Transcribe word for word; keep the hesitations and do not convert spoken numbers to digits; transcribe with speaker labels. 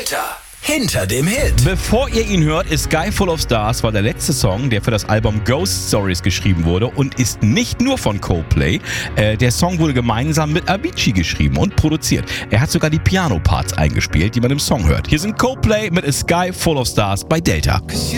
Speaker 1: Delta. Hinter dem Hit.
Speaker 2: Bevor ihr ihn hört, ist Sky Full of Stars war der letzte Song, der für das Album Ghost Stories geschrieben wurde und ist nicht nur von Coldplay. Äh, der Song wurde gemeinsam mit Avicii geschrieben und produziert. Er hat sogar die Piano-Parts eingespielt, die man im Song hört. Hier sind Coldplay mit A Sky Full of Stars bei Delta.